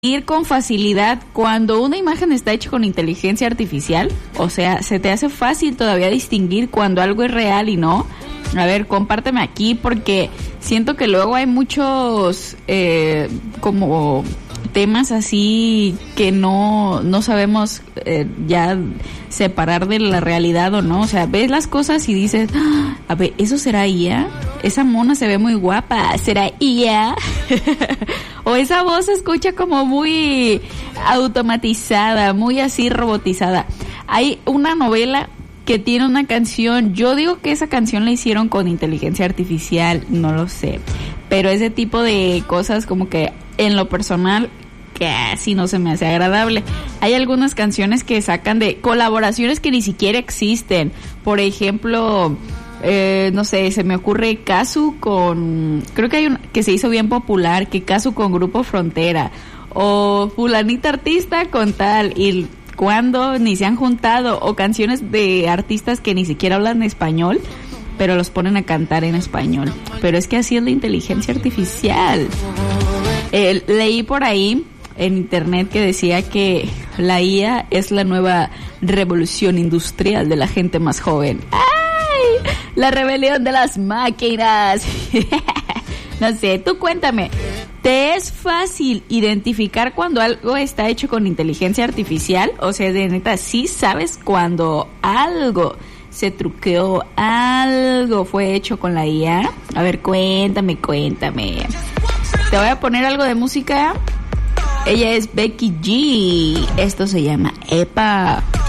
Ir con facilidad cuando una imagen está hecha con inteligencia artificial? O sea, ¿se te hace fácil todavía distinguir cuando algo es real y no? A ver, compárteme aquí porque siento que luego hay muchos como temas así que no sabemos ya separar de la realidad o no. O sea, ves las cosas y dices, a ver, ¿eso será IA? Esa mona se ve muy guapa, ¿será IA? O esa voz se escucha como muy automatizada, muy así robotizada. Hay una novela que tiene una canción, yo digo que esa canción la hicieron con inteligencia artificial, no lo sé, pero ese tipo de cosas como que en lo personal casi no se me hace agradable. Hay algunas canciones que sacan de colaboraciones que ni siquiera existen, por ejemplo, no sé, se me ocurre Cazzu con, creo que hay una que se hizo bien popular, que Cazzu con Grupo Frontera, o fulanita artista con tal, y cuando ni se han juntado, o canciones de artistas que ni siquiera hablan español, pero los ponen a cantar en español. Pero es que así es la inteligencia artificial. Leí por ahí en internet que decía que la IA es la nueva revolución industrial de la gente más joven. ¡Ay! La rebelión de las máquinas. No sé, tú cuéntame, ¿te es fácil identificar cuando algo está hecho con inteligencia artificial? O sea, de neta, ¿sí sabes cuando algo se truqueó, algo fue hecho con la IA? A ver, cuéntame. Te voy a poner algo de música. Ella es Becky G. Esto se llama Epa.